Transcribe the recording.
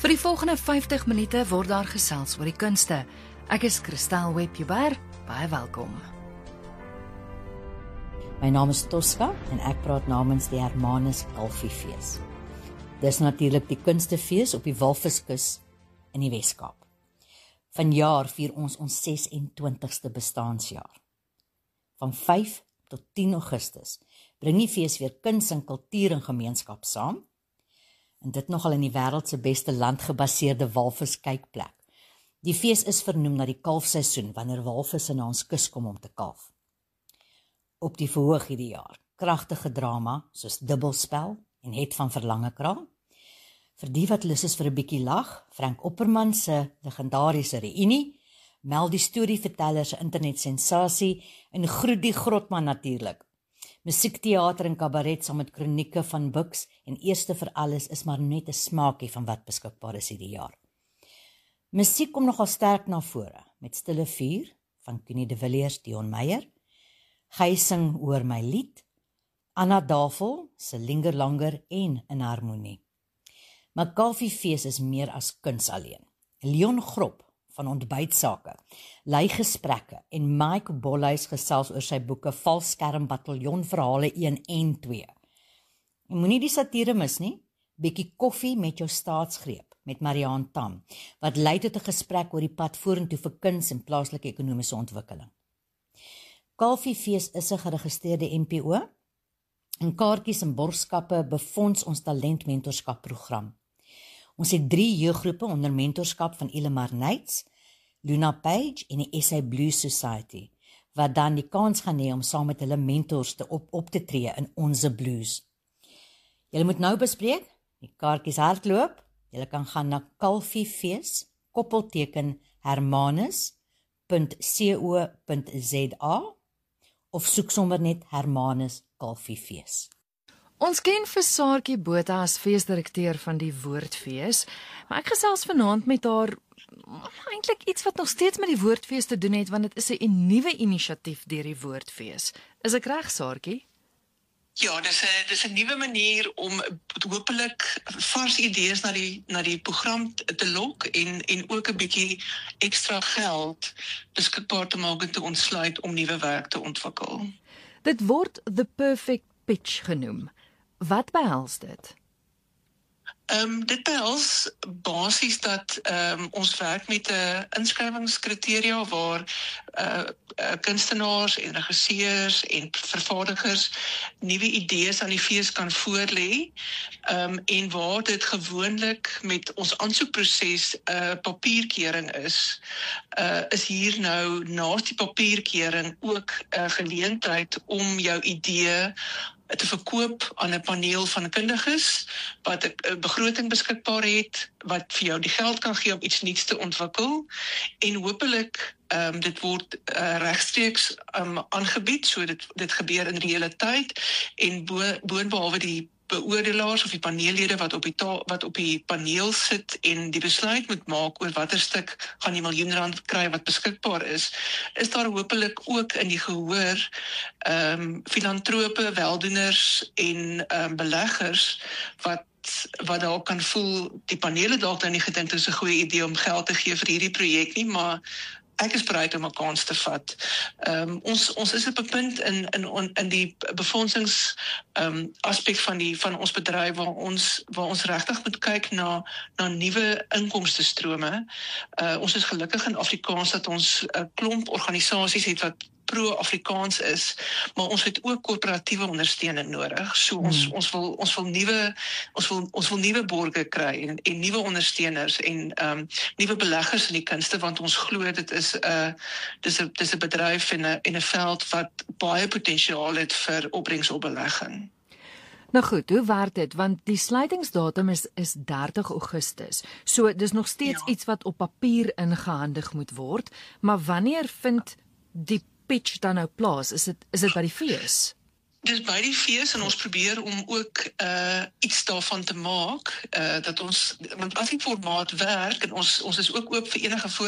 Vir die volgende 50 minute word daar gesels oor die kunste. Ek is Christel Webber, baie welkom. My naam is Tosca en ek praat namens die Hermanus Kalfiefees. Dis natuurlik die kunstefees op die Walviskus in die Weskaap. Vanjaar vier ons 26ste bestaansjaar. Van 5 tot 10 Augustus bring die fees weer kuns en kultuur en gemeenskap saam. En dit nogal in die wêreld se beste landgebaseerde walviskykplek. Die fees is vernoem na die kalfseisoen wanneer walvisse na ons kus kom om te kalf. Op die verhoog hierdie jaar, kragtige drama soos Dubbelspel en Het van Verlange Kraal. Vir die wat lus is vir 'n bietjie lag, Frank Opperman se legendariese reunie, Mel die storieverteller se internetsensasie en Groet die Grotman natuurlik. Musiekteater en kabaret saam met kronieke van Bux en eerste vir alles is maar net 'n smaakie van wat beskikbaar is hierdie jaar. Musiek kom nogal sterk na vore met Stille Vuur van Connie de Villiers, Dion Meyer, Gij sing oor my lied, Anna Davel se Linger Langer en In Harmonie. Maar Kalfiefees is meer as kuns alleen. Leon Grop van Ontbytsake, lei gesprekke en Mike Bolhuis gesels oor sy boeke Valskerm Bataljon Verhale 1 en 2. En moenie die satire mis nie, bietjie koffie met jou staatsgreep met Mariaan Tam, wat lei tot 'n gesprek oor die pad vorentoe vir kuns en plaaslike ekonomiese ontwikkeling. Kalfiefees is 'n geregistreerde NPO en kaartjies en borgskappe befonds ons talentmentorskap program. Ons het 3 jeuggroepe onder mentorskap van Ilemar Neitz, Luna Page en die SA Blues Society, wat dan die kans gaan hê om saam met hulle mentors op te tree in Onze Blues. Julle moet nou bespreek, die kaartjies hardloop, julle kan gaan na Kalfiefees, _hermanus.co.za of soek sommer net Hermanus Kalfiefees. Ons ken vir Saartjie Botha as feesdirekteur van die Woordfees, maar ek gesels vanaand met haar eintlik iets wat nog steeds met die Woordfees te doen het, want dit is 'n nuwe inisiatief deur die Woordfees. Is ek reg, Saartjie? Ja, dis 'n nuwe manier om hopelik vars idees na die program te lok en ook 'n bietjie ekstra geld beskikbaar te maak en te ontsluit om nuwe werk te ontwikkel. Dit word The Perfect Pitch genoem. Wat behels dit? Dit behels basies dat ons werk met 'n inskrywingskriteria waar kunstenaars en regisseurs en vervaardigers nuwe idees aan die fees kan voorlê, en waar dit gewoonlik met ons aansoekproses papierkeuring is hier nou naas die papierkeuring ook 'n geleentheid om jou idee te verkoop aan 'n paneel van kundiges wat 'n begroting beskikbaar het, wat vir jou die geld kan gee om iets nuuts te ontwikkel en hopelik dit word regstreeks aangebied, so dit gebeur in realiteit en boonbehalwe die beoordelaars of die paneellede wat op die paneel sit en die besluit moet maak oor watter stuk gaan die miljoen rand kry wat beskikbaar is daar hopelik ook in die gehoor filantrope, weldoeners en beleggers wat dalk kan voel, die panele dalk nou nie gedink dit is 'n goeie idee om geld te gee vir hierdie projek nie, maar ek is bereid om 'n kans te vat. Ons is op 'n punt in die befondsings aspek van ons bedryf waar ons regtig moet kyk na nuwe inkomstestrome. Ons is gelukkig in Afrikaans dat ons 'n klomp organisasies het wat pro-Afrikaans is, maar ons het ook korporatiewe ondersteuning nodig. So ons wil nuwe borge kry en nuwe ondersteuners en nuwe beleggers in die kunste, want ons glo dit is 'n bedryf en 'n veld wat baie potensiaal het vir opbrengs op belegging. Nou goed, hoe werk dit? Want die sluitingsdatum is 30 Augustus. So dis nog steeds iets wat op papier ingehandig moet word, maar wanneer vind die pitch dan nou plaas? Is dit by die fees? Dis by die fees en ons probeer om ook iets daarvan te maak, dat ons, want as die formaat werk en ons is ook oop vir enige